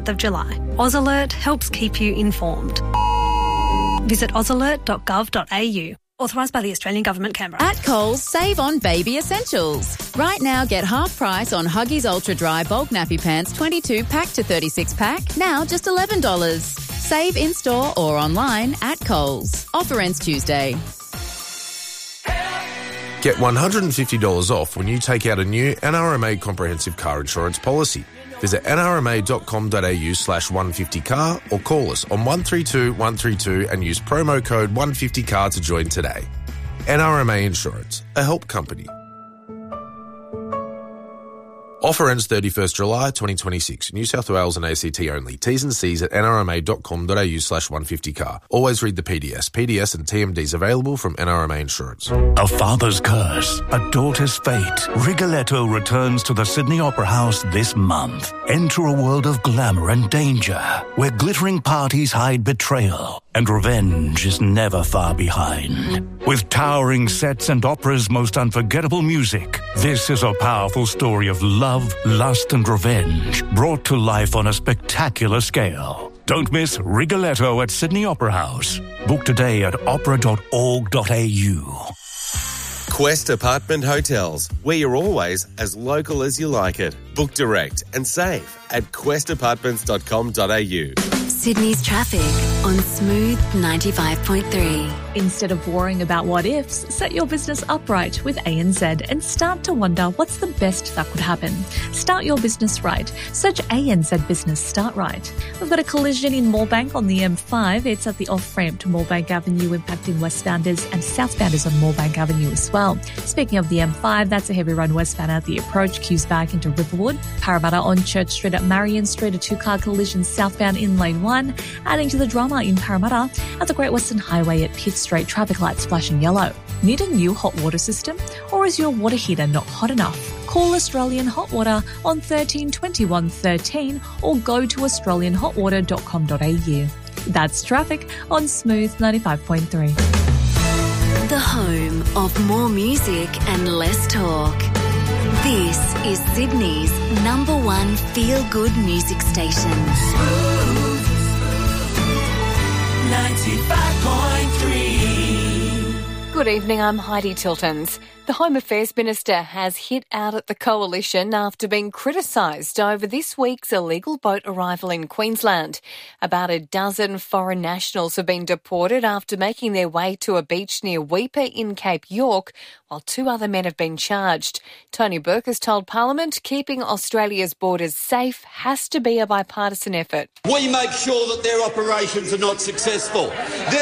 of July. AusAlert helps keep you informed. Visit ausalert.gov.au. Authorised by the Australian Government, Canberra. At Coles, save on baby essentials. Right now, get half price on Huggies Ultra Dry Bulk Nappy Pants 22 pack to 36 pack, now just $11. Save in-store or online at Coles. Offer ends Tuesday. Get $150 off when you take out a new NRMA comprehensive car insurance policy. Visit nrma.com.au/150car or call us on 132 132 and use promo code 150car to join today. NRMA Insurance, a help company. Offer ends 31st July 2026. New South Wales and ACT only. T's and C's at nrma.com.au/150car. Always read the PDS. PDS and TMDs available from NRMA Insurance. A father's curse, a daughter's fate. Rigoletto returns to the Sydney Opera House this month. Enter a world of glamour and danger, where glittering parties hide betrayal, and revenge is never far behind. With towering sets and opera's most unforgettable music, this is a powerful story of love, lust and revenge, brought to life on a spectacular scale. Don't miss Rigoletto at Sydney Opera House. Book today at opera.org.au. Quest Apartment Hotels, where you're always as local as you like it. Book direct and save at questapartments.com.au. Sydney's traffic on Smooth 95.3. Instead of worrying about what ifs, set your business upright with ANZ and start to wonder what's the best that could happen. Start your business right. Search ANZ Business Start Right. We've got a collision in Moorebank on the M5. It's at the off-ramp to Moorebank Avenue, impacting westbounders and southbounders on Moorebank Avenue as well. Speaking of the M5, that's a heavy run westbound at the approach, queues back into Riverwood. Parramatta on Church Street at Marion Street, a two-car collision southbound in lane 1. Adding to the drama in Parramatta at the Great Western Highway at Pitt Street, traffic lights flashing yellow. Need a new hot water system? Or is your water heater not hot enough? Call Australian Hot Water on 13 21 13 or go to australianhotwater.com.au. That's traffic on Smooth 95.3. The home of more music and less talk. This is Sydney's #1 feel-good music station. Smooth 95.3. Good evening, I'm Heidi Tiltons. The Home Affairs Minister has hit out at the Coalition after being criticised over this week's illegal boat arrival in Queensland. About a dozen foreign nationals have been deported after making their way to a beach near Weipa in Cape York, while 2 other men have been charged. Tony Burke has told Parliament keeping Australia's borders safe has to be a bipartisan effort. We make sure that their operations are not successful.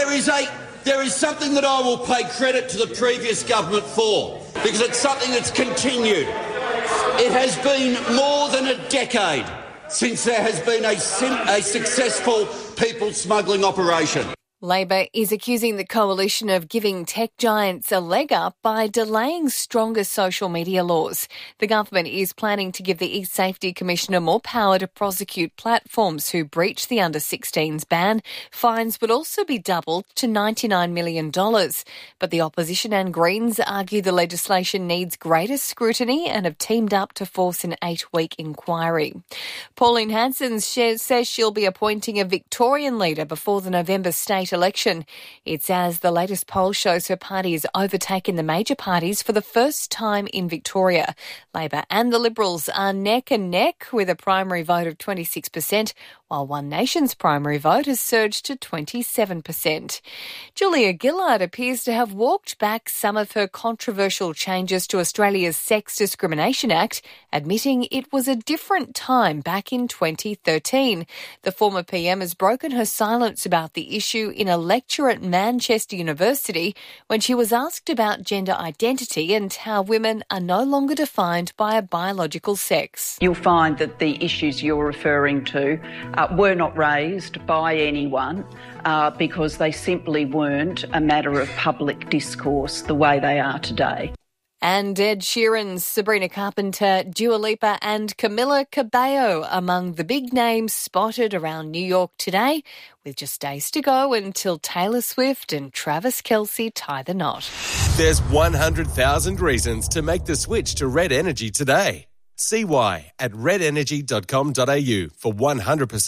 There is something that I will pay credit to the previous government for, because it's something that's continued. It has been more than a decade since there has been a successful people smuggling operation. Labor is accusing the Coalition of giving tech giants a leg up by delaying stronger social media laws. The government is planning to give the East Safety Commissioner more power to prosecute platforms who breach the under-16s ban. Fines would also be doubled to $99 million. But the opposition and Greens argue the legislation needs greater scrutiny and have teamed up to force an 8-week inquiry. Pauline Hanson says she'll be appointing a Victorian leader before the November state election. It's as the latest poll shows her party has overtaken the major parties for the first time in Victoria. Labor and the Liberals are neck and neck with a primary vote of 26%, while One Nation's primary vote has surged to 27%. Julia Gillard appears to have walked back some of her controversial changes to Australia's Sex Discrimination Act, admitting it was a different time back in 2013. The former PM has broken her silence about the issue in a lecture at Manchester University when she was asked about gender identity and how women are no longer defined by a biological sex. You'll find that the issues you're referring to were not raised by anyone because they simply weren't a matter of public discourse the way they are today. And Ed Sheeran, Sabrina Carpenter, Dua Lipa and Camila Cabello among the big names spotted around New York today, with just days to go until Taylor Swift and Travis Kelce tie the knot. There's 100,000 reasons to make the switch to Red Energy today. See why at redenergy.com.au for 100%